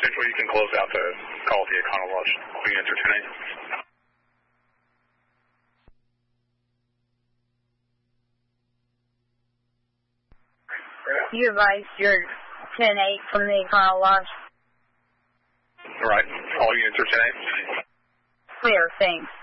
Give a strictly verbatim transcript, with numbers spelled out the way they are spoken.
Central, you can close out the call to the Econo Lodge. All units are ten eight. You advise you're ten eight from the Econo Lodge. All right. All units are ten eight. Clear, thanks.